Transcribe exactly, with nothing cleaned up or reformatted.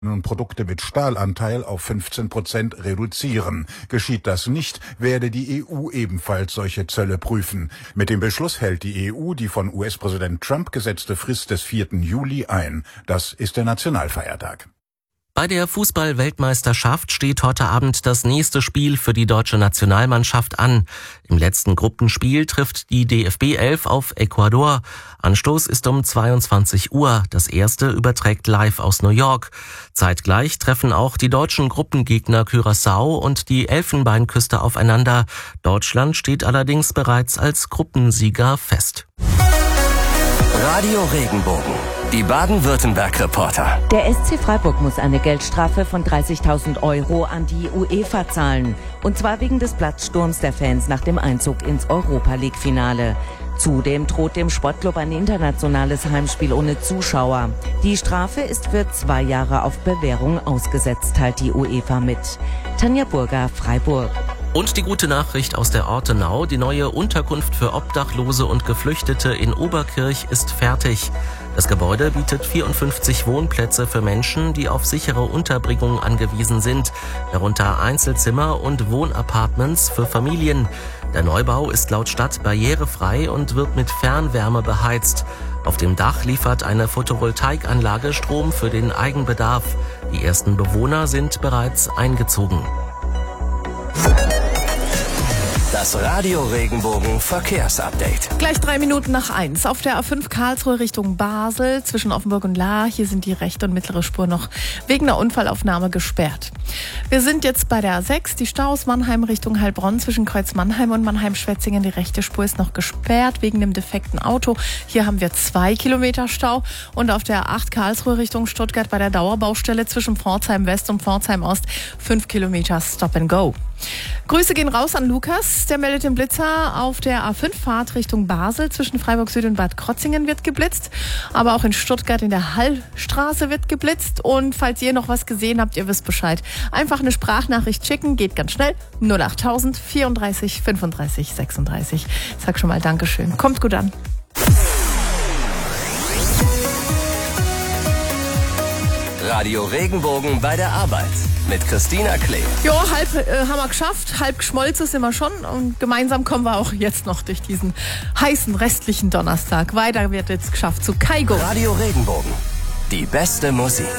und Produkte mit Stahlanteil auf fünfzehn Prozent reduzieren. Geschieht das nicht, werde die E U ebenfalls solche Zölle prüfen. Mit dem Beschluss hält die E U die von U S-Präsident Trump gesetzte Frist des vierten Juli ein. Das ist der Nationalfeiertag. Bei der Fußball-Weltmeisterschaft steht heute Abend das nächste Spiel für die deutsche Nationalmannschaft an. Im letzten Gruppenspiel trifft die D F B elf auf Ecuador. Anstoß ist um zweiundzwanzig Uhr. Das erste überträgt live aus New York. Zeitgleich treffen auch die deutschen Gruppengegner Curaçao und die Elfenbeinküste aufeinander. Deutschland steht allerdings bereits als Gruppensieger fest. Radio Regenbogen, die Baden-Württemberg-Reporter. Der S C Freiburg muss eine Geldstrafe von dreißigtausend Euro an die UEFA zahlen. Und zwar wegen des Platzsturms der Fans nach dem Einzug ins Europa-League-Finale. Zudem droht dem Sportclub ein internationales Heimspiel ohne Zuschauer. Die Strafe ist für zwei Jahre auf Bewährung ausgesetzt, teilt die UEFA mit. Tanja Burger, Freiburg. Und die gute Nachricht aus der Ortenau: Die neue Unterkunft für Obdachlose und Geflüchtete in Oberkirch ist fertig. Das Gebäude bietet vierundfünfzig Wohnplätze für Menschen, die auf sichere Unterbringung angewiesen sind, darunter Einzelzimmer und Wohnapartments für Familien. Der Neubau ist laut Stadt barrierefrei und wird mit Fernwärme beheizt. Auf dem Dach liefert eine Photovoltaikanlage Strom für den Eigenbedarf. Die ersten Bewohner sind bereits eingezogen. Das Radio Regenbogen Verkehrsupdate. Gleich drei Minuten nach eins. Auf der A fünf Karlsruhe Richtung Basel zwischen Offenburg und Lahr. Hier sind die rechte und mittlere Spur noch wegen einer Unfallaufnahme gesperrt. Wir sind jetzt bei der A sechs. Die Staus Mannheim Richtung Heilbronn zwischen Kreuz Mannheim und Mannheim-Schwetzingen. Die rechte Spur ist noch gesperrt wegen dem defekten Auto. Hier haben wir zwei Kilometer Stau. Und auf der A acht Karlsruhe Richtung Stuttgart bei der Dauerbaustelle zwischen Pforzheim West und Pforzheim Ost fünf Kilometer Stop and Go. Grüße gehen raus an Lukas, der meldet den Blitzer. Auf der A fünf Fahrt Richtung Basel zwischen Freiburg Süd und Bad Krotzingen wird geblitzt. Aber auch in Stuttgart in der Hallstraße wird geblitzt. Und falls ihr noch was gesehen habt, ihr wisst Bescheid. Einfach eine Sprachnachricht schicken, geht ganz schnell. null achttausend vierunddreißig fünfunddreißig sechsunddreißig. Sag schon mal Dankeschön. Kommt gut an. Radio Regenbogen bei der Arbeit mit Christina Klee. Jo, halb äh, haben wir geschafft, halb geschmolzen sind wir schon und gemeinsam kommen wir auch jetzt noch durch diesen heißen restlichen Donnerstag. Weiter wird jetzt geschafft zu Kaigo. Radio Regenbogen, die beste Musik.